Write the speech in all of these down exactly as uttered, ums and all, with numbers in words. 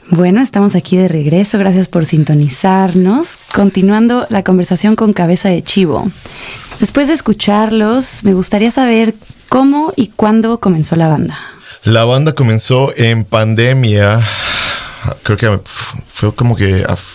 Bueno, estamos aquí de regreso, gracias por sintonizarnos, continuando la conversación con Cabeza de Chivo. Después de escucharlos, me gustaría saber cómo y cuándo comenzó la banda. La banda comenzó en pandemia, creo que fue como que a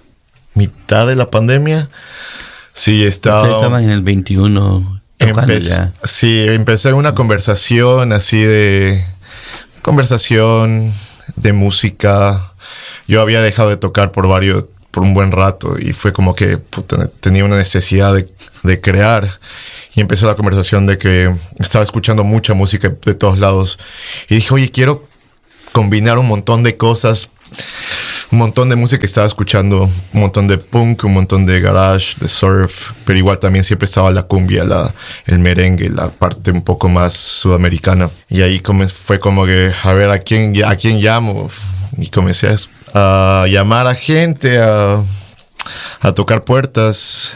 mitad de la pandemia. Sí, estaba... Ustedes estaban en el veintiuno tocando Empe- ya. Sí, empecé una conversación así de... Conversación de música. Yo había dejado de tocar por varios... por un buen rato y fue como que puta, tenía una necesidad de, de crear. Y empezó la conversación de que estaba escuchando mucha música de todos lados. Y dije, oye, quiero combinar un montón de cosas. Un montón de música que estaba escuchando. Un montón de punk, un montón de garage, de surf. Pero igual también siempre estaba la cumbia, la, el merengue, la parte un poco más sudamericana. Y ahí come, fue como que, a ver, ¿a quién, a quién llamo? Y comencé a, a llamar a gente, a, a tocar puertas.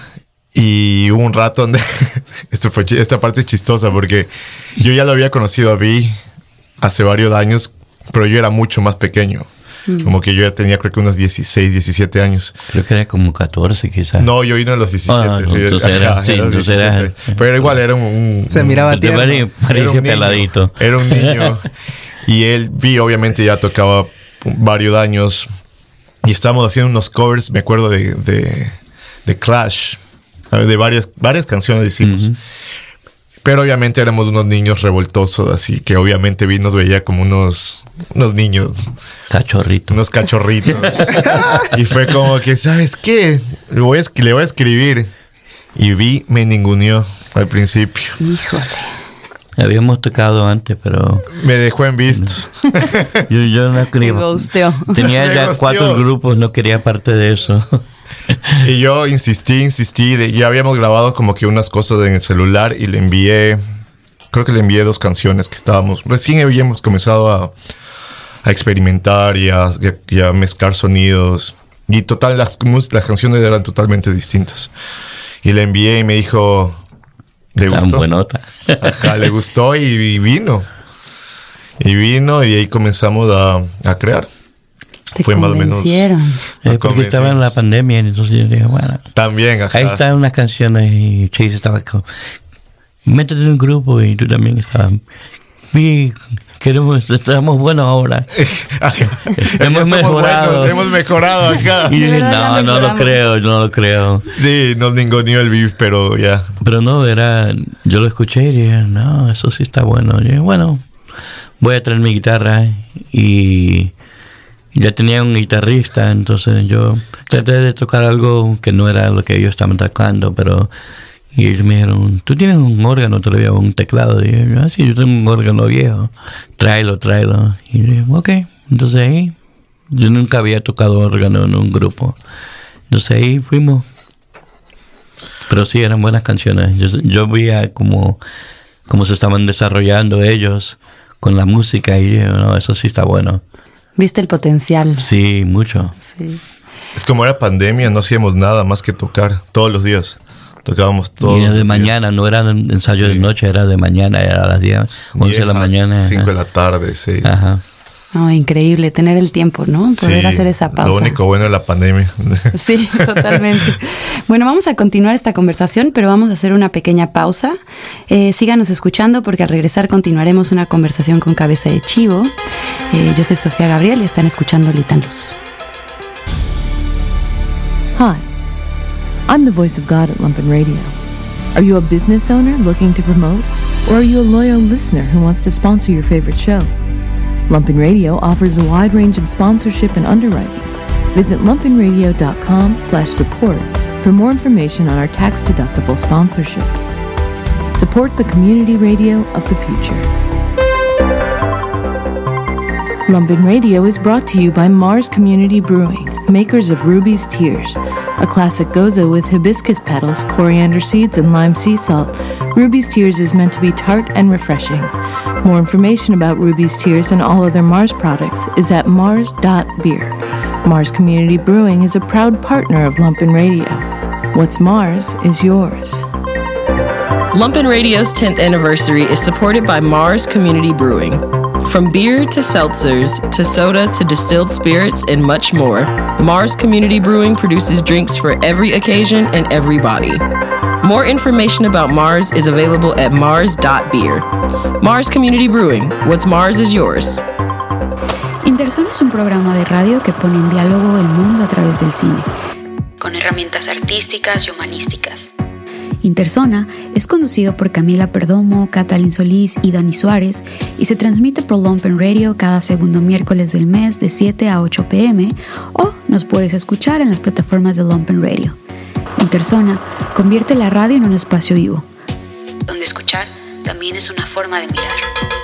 Y hubo un rato donde... Esto fue, esta parte es chistosa porque yo ya lo había conocido a Vi hace varios años, pero yo era mucho más pequeño. Mm. Como que yo ya tenía creo que unos dieciséis, diecisiete años. Creo que era como catorce quizás. No, yo vine a los diecisiete. Ah, no, sí, entonces era, ajá, sí, era entonces era, pero igual era un... un Se miraba un, tierno. Parecía, parecía peladito. Era un niño. Y él, Vi, obviamente ya tocaba varios años. Y estábamos haciendo unos covers, me acuerdo de, de, de Clash. De varias, varias canciones hicimos. Uh-huh. Pero obviamente éramos unos niños revoltosos, así que obviamente Vi nos veía como unos, unos niños. Cachorritos. Unos cachorritos. Y fue como que, ¿sabes qué? Le voy a, le voy a escribir. Y Vi me ninguneó al principio. Híjole. Habíamos tocado antes, pero... Me dejó en visto. yo, yo no quería... Me gusteó. Tenía ya cuatro grupos, no quería parte de eso. Y yo insistí, insistí. De, ya habíamos grabado como que unas cosas en el celular y le envié... Creo que le envié dos canciones que estábamos... Recién habíamos comenzado a, a experimentar y a, y a mezclar sonidos. Y total, las, las canciones eran totalmente distintas. Y le envié y me dijo... ¿Le Tan gustó? buenota. Ajá, le gustó y, y vino. Y vino y ahí comenzamos a, a crear. Te Fue más o menos... Eh, porque estaba en la pandemia, entonces yo dije, bueno... También, ajá. Ahí están unas canciones y Chase estaba como... Métete en un grupo y tú también estabas... Vi, queremos, estamos buenos ahora. hemos mejorado. Buenos, hemos mejorado acá. Y dije, no, no lo creo, no lo creo. Sí, nos ninguneó el beef, pero ya. Pero no, era... Yo lo escuché y dije, no, eso sí está bueno. Y dije, bueno, voy a traer mi guitarra y... Ya tenía un guitarrista, entonces yo traté de tocar algo que no era lo que ellos estaban tocando, pero... Y ellos me dijeron, ¿tú tienes un órgano todavía, un teclado? Y yo, ah, sí, yo tengo un órgano viejo. Tráelo, tráelo. Y yo dije, ok. Entonces ahí, yo nunca había tocado órgano en un grupo. Entonces ahí fuimos. Pero sí, eran buenas canciones. Yo, yo veía como, como se estaban desarrollando ellos con la música y dije, no, eso sí está bueno. ¿Viste el potencial? Sí, mucho. Sí. Es como era pandemia, no hacíamos nada más que tocar todos los días. Tocábamos todo. Y era de mañana, no era ensayo sí. de noche, era de mañana, era a las diez, once de la mañana. cinco de la tarde, sí. Ajá. Oh, increíble, tener el tiempo, ¿no? Poder sí, hacer esa pausa. Lo único bueno de la pandemia. Sí, totalmente. Bueno, vamos a continuar esta conversación, pero vamos a hacer una pequeña pausa. Eh, síganos escuchando porque al regresar continuaremos una conversación con Cabeza de Chivo. Eh, yo soy Sofía Gabriel y están escuchando Litan Luz. Hi, I'm the voice of God at Lumpen Radio. Are you a business owner looking to promote? Or are you a loyal listener who wants to sponsor your favorite show? Lumpen Radio offers a wide range of sponsorship and underwriting. Visit lumpenradio.com slash support for more information on our tax-deductible sponsorships. Support the community radio of the future. Lumpen Radio is brought to you by Mars Community Brewing, makers of Ruby's Tears, a classic goza with hibiscus petals, coriander seeds, and lime sea salt. Ruby's Tears is meant to be tart and refreshing. More information about Ruby's Tears and all other Mars products is at mars dot beer. Mars Community Brewing is a proud partner of Lumpen Radio. What's Mars is yours. Lumpen Radio's tenth anniversary is supported by Mars Community Brewing. From beer to seltzers, to soda to distilled spirits, and much more, Mars Community Brewing produces drinks for every occasion and every body. More information about Mars is available at mars dot beer. Mars Community Brewing, what's Mars is yours. Interzona es un programa de radio que pone en diálogo el mundo a través del cine, con herramientas artísticas y humanísticas. Interzona es conducido por Camila Perdomo, Catalin Solís y Dani Suárez y se transmite por Lumpen Radio cada segundo miércoles del mes de siete a ocho pm o nos puedes escuchar en las plataformas de Lumpen Radio. Interzona convierte la radio en un espacio vivo, donde escuchar también es una forma de mirar.